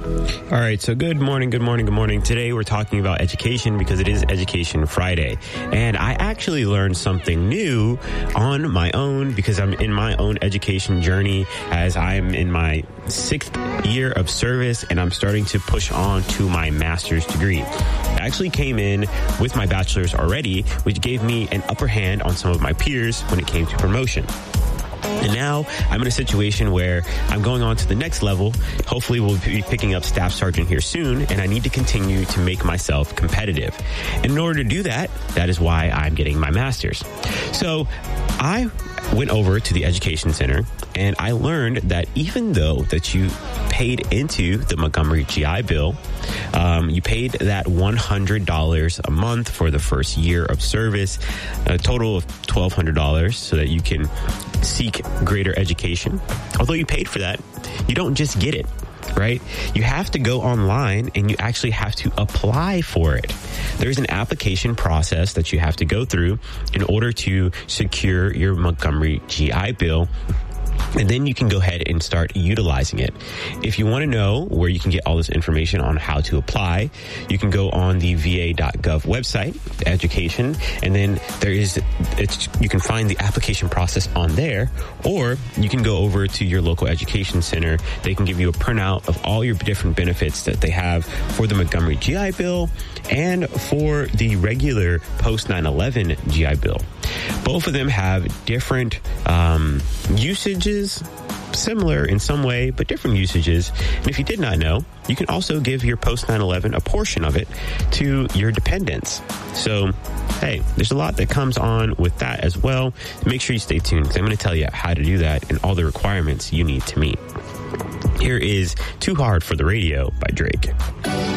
All right, so good morning. Today we're talking about education because it is Education Friday. And I actually learned something new on my own because I'm in my own education journey as I'm in my 6th year of service and I'm starting to push on to my master's degree. I actually came in with my bachelor's already, which gave me an upper hand on some of my peers when it came to promotion. And now I'm in a situation where I'm going on to the next level. Hopefully we'll be picking up staff sergeant here soon, and I need to continue to make myself competitive. And in order to do that, that is why I'm getting my master's. So I went over to the education center and I learned that even though that you paid into the Montgomery GI Bill, you paid that $100 a month for the first year of service, a total of $1,200 so that you can seek greater education. Although you paid for that, you don't just get it, right? You have to go online and you actually have to apply for it. There's an application process that you have to go through in order to secure your Montgomery GI Bill. And then you can go ahead and start utilizing it. If you want to know where you can get all this information on how to apply, you can go on the va.gov website, education, and then you can find the application process on there, or you can go over to your local education center. They can give you a printout of all your different benefits that they have for the Montgomery GI Bill and for the regular post 9/11 GI Bill. Both of them have different usages, similar in some way, but different usages. And if you did not know, you can also give your post 9/11 a portion of it to your dependents. So, hey, there's a lot that comes on with that as well. Make sure you stay tuned because I'm going to tell you how to do that and all the requirements you need to meet. Here is Too Hard for the Radio by Drake.